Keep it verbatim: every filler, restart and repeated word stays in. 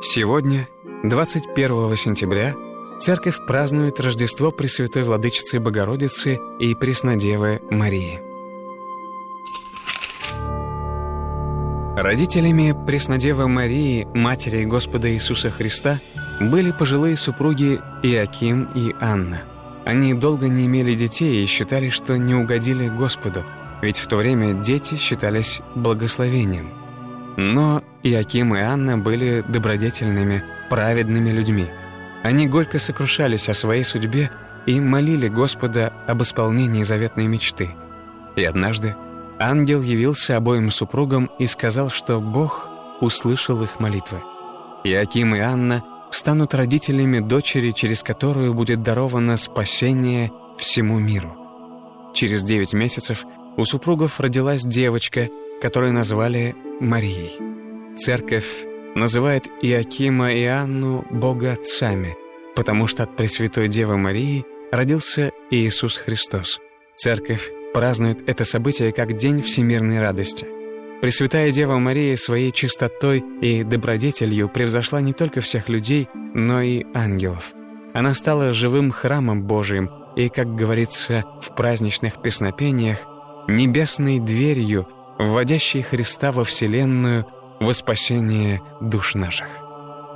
Сегодня, двадцать первого сентября, Церковь празднует Рождество Пресвятой Владычицы Богородицы и Преснодевы Марии. Родителями Преснодевы Марии, Матери Господа Иисуса Христа, были пожилые супруги Иоаким и Анна. Они долго не имели детей и считали, что не угодили Господу, ведь в то время дети считались благословением. Но Иоаким и Анна были добродетельными, праведными людьми. Они горько сокрушались о своей судьбе и молили Господа об исполнении заветной мечты. И однажды ангел явился обоим супругам и сказал, что Бог услышал их молитвы. Иоаким и Анна станут родителями дочери, через которую будет даровано спасение всему миру. Через девять месяцев у супругов родилась девочка, которую назвали Марией. Церковь называет Иоакима и Анну богоотцами, потому что от Пресвятой Девы Марии родился Иисус Христос. Церковь празднует это событие как День всемирной радости. Пресвятая Дева Мария своей чистотой и добродетелью превзошла не только всех людей, но и ангелов. Она стала живым храмом Божиим и, как говорится в праздничных песнопениях, небесной дверью, вводящей Христа во вселенную во спасение душ наших.